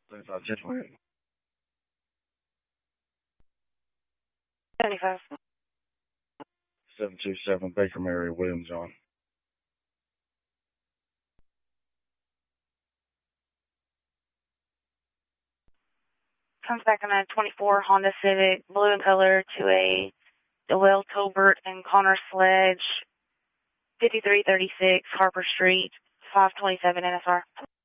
Just wait. 75. 727 Baker Mary Williams on. Comes back on a 24 Honda Civic, blue in color, to a Dewell Tolbert and Connor Sledge, 5336 Harper Street, 527 NSR.